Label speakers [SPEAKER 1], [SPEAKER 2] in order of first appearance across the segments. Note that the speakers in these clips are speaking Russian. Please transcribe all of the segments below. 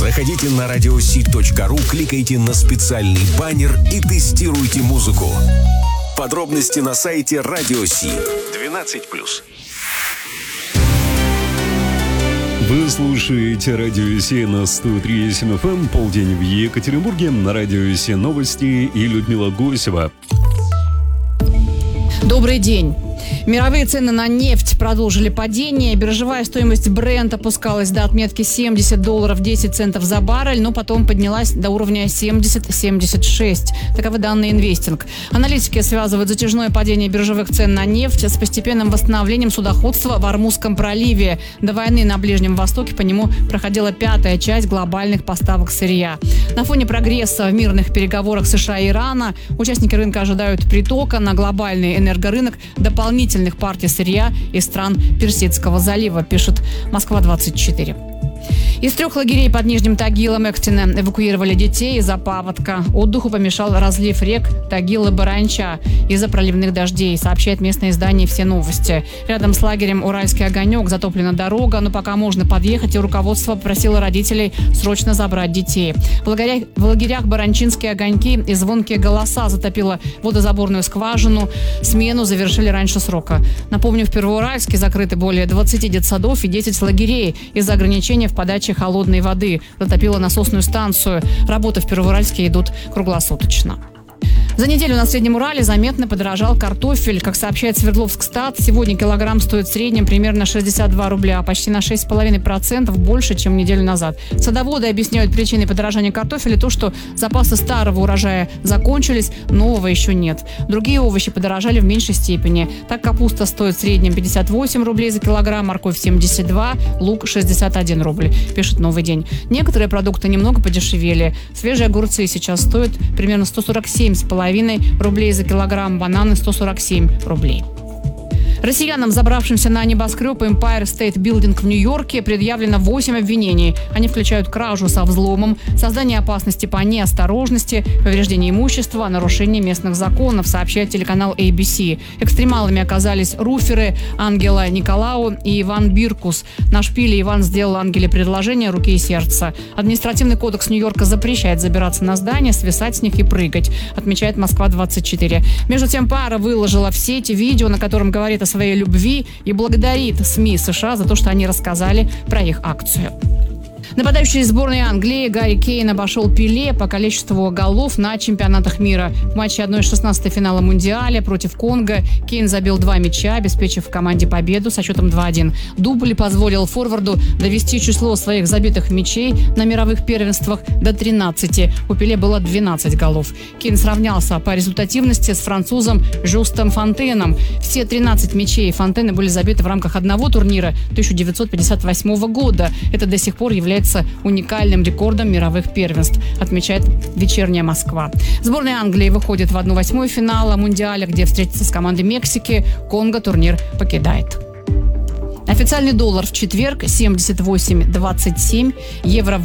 [SPEAKER 1] Заходите на radiosee.ru, кликайте на специальный баннер и тестируйте музыку. Подробности на сайте Radio Sea. 12+.
[SPEAKER 2] Вы слушаете Радио Sea на 103.7 FM, полдень в Екатеринбурге, на Радио Sea новости и Людмила Гусева.
[SPEAKER 3] Добрый день. Мировые цены на нефть продолжили падение. Биржевая стоимость Brent опускалась до отметки $70.10 за баррель, но потом поднялась до уровня 70-76. Таковы данные Инвестинг. Аналитики связывают затяжное падение биржевых цен на нефть с постепенным восстановлением судоходства в Ормузском проливе. До войны на Ближнем Востоке по нему проходила пятая часть глобальных поставок сырья. На фоне прогресса в мирных переговорах США и Ирана участники рынка ожидают притока на глобальный энергорынок дополнительных партий сырья из стран Персидского залива, пишет Москва-24. Из 3 лагерей под Нижним Тагилом Экстина эвакуировали детей из-за паводка. Отдыху помешал разлив рек Тагил и Баранча из-за проливных дождей, сообщает местное издание «Все новости». Рядом с лагерем «Уральский огонек» затоплена дорога, но пока можно подъехать, и руководство попросило родителей срочно забрать детей. В лагерях «Баранчинские огоньки» и «Звонкие голоса» затопило водозаборную скважину. Смену завершили раньше срока. Напомню, в Первоуральске закрыты более 20 детсадов и 10 лагерей из-за ограничения в подаче холодной воды. Затопило насосную станцию. Работы в Первоуральске идут круглосуточно. За неделю на Среднем Урале заметно подорожал картофель. Как сообщает Свердловскстат, сегодня килограмм стоит в среднем примерно 62 рубля, почти на 6,5% больше, чем неделю назад. Садоводы объясняют причиной подорожания картофеля то, что запасы старого урожая закончились, нового еще нет. Другие овощи подорожали в меньшей степени. Так капуста стоит в среднем 58 рублей за килограмм, морковь 72, лук 61 рубль, пишет «Новый день». Некоторые продукты немного подешевели. Свежие огурцы сейчас стоят примерно 147,5 рублей за килограмм, бананы 147 рублей. Россиянам, забравшимся на небоскреб Empire State Building в Нью-Йорке, предъявлено 8 обвинений. Они включают кражу со взломом, создание опасности по неосторожности, повреждение имущества, нарушение местных законов, сообщает телеканал ABC. Экстремалами оказались руферы Ангела Николау и Иван Биркус. На шпиле Иван сделал Ангеле предложение руки и сердца. Административный кодекс Нью-Йорка запрещает забираться на здания, свисать с них и прыгать, отмечает Москва-24. Между тем, пара выложила в сети видео, на котором говорит о своей любви и благодарит СМИ США за то, что они рассказали про их акцию. Нападающий сборной Англии Гарри Кейн обошел Пеле по количеству голов на чемпионатах мира. В матче 1/16 финала Мундиаля против Конго Кейн забил 2 мяча, обеспечив команде победу со счетом 2-1. Дубль позволил форварду довести число своих забитых мячей на мировых первенствах до 13. У Пеле было 12 голов. Кейн сравнялся по результативности с французом Жюстом Фонтеном. Все 13 мячей Фонтена были забиты в рамках одного турнира 1958 года. Это до сих пор является уникальным рекордом мировых первенств, отмечает «Вечерняя Москва». Сборная Англии выходит в 1/8 финала Мундиаля, где встретится с командой Мексики. Конго турнир покидает. Официальный доллар в четверг 78.27, евро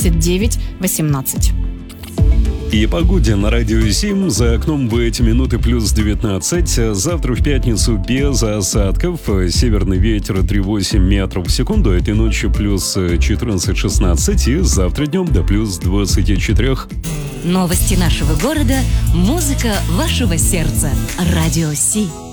[SPEAKER 3] 89.18.
[SPEAKER 2] И погоде на Радио 7. За окном в эти минуты плюс 19. Завтра в пятницу без осадков. Северный ветер 3,8 метров в секунду. Этой ночью плюс 14-16. И завтра днем до плюс 24.
[SPEAKER 4] Новости нашего города. Музыка вашего сердца. Радио Си.